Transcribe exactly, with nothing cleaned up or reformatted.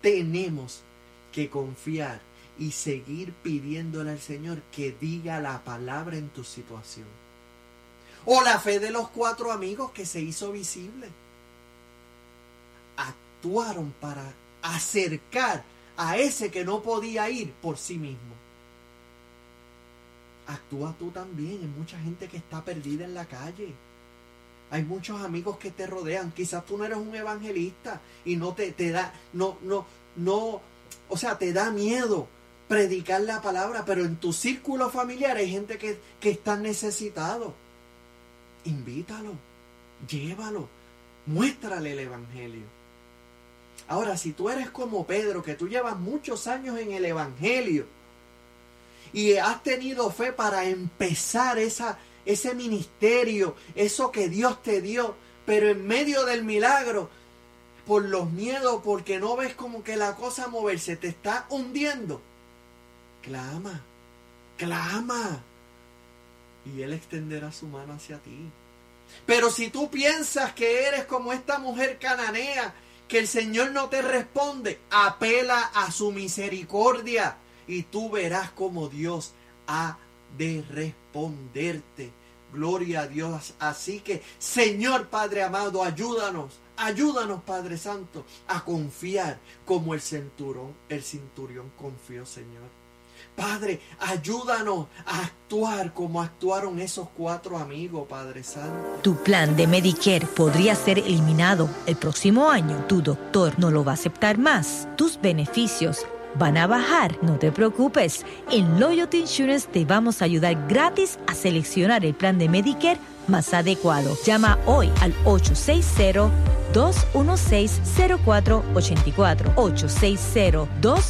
tenemos que confiar y seguir pidiéndole al Señor que diga la palabra en tu situación. O la fe de los cuatro amigos que se hizo visible. Actuaron para acercar a ese que no podía ir por sí mismo. Actúa tú también. Hay mucha gente que está perdida en la calle. Hay muchos amigos que te rodean. Quizás tú no eres un evangelista y no te, te da, no, no, no, o sea, te da miedo predicar la palabra, pero en tu círculo familiar hay gente que, que está necesitado. Invítalo, llévalo, muéstrale el evangelio. Ahora, si tú eres como Pedro, que tú llevas muchos años en el evangelio y has tenido fe para empezar esa, ese ministerio, eso que Dios te dio, pero en medio del milagro, por los miedos, porque no ves como que la cosa moverse, te está hundiendo. Clama, clama, y Él extenderá su mano hacia ti. Pero si tú piensas que eres como esta mujer cananea, que el Señor no te responde, apela a su misericordia y tú verás cómo Dios ha de responderte. Gloria a Dios. Así que, Señor Padre amado, ayúdanos, ayúdanos, Padre Santo, a confiar como el centurión, el centurión confió, Señor. Padre, ayúdanos a actuar como actuaron esos cuatro amigos, Padre Santo. Tu plan de Medicare podría ser eliminado el próximo año. Tu doctor no lo va a aceptar más. Tus beneficios van a bajar. No te preocupes. En Loyalty Insurance te vamos a ayudar gratis a seleccionar el plan de Medicare más adecuado. Llama hoy al ocho seis cero, dos uno seis, cero cuatro ocho cuatro. ocho seis cero, dos